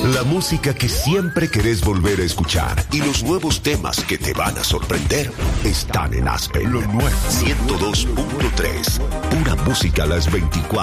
La música que siempre querés volver a escuchar y los nuevos temas que te van a sorprender están en Aspen. Lo nuevo. 102.3. Pura música a las 24.